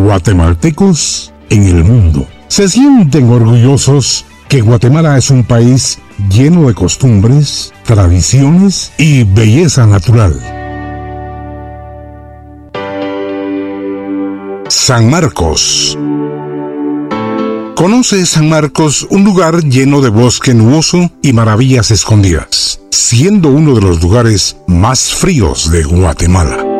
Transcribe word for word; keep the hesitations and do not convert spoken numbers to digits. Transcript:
guatemaltecos en el mundo. Se sienten orgullosos que Guatemala es un país lleno de costumbres, tradiciones y belleza natural. San Marcos. Conoce San Marcos, un lugar lleno de bosque nuboso y maravillas escondidas, siendo uno de los lugares más fríos de Guatemala.